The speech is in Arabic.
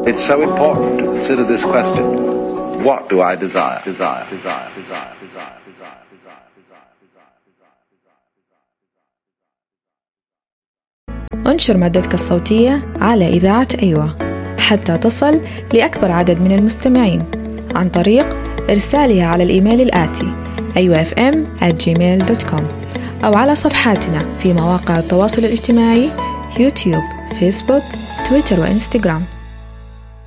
It's so important to consider this question. What do I desire? انشر مادتك الصوتية على إذاعة أيوة حتى تصل لأكبر عدد من المستمعين عن طريق إرسالها على الإيميل الآتي ayuafm@gmail.com أو على صفحاتنا في مواقع التواصل الاجتماعي يوتيوب، فيسبوك، تويتر وإنستغرام.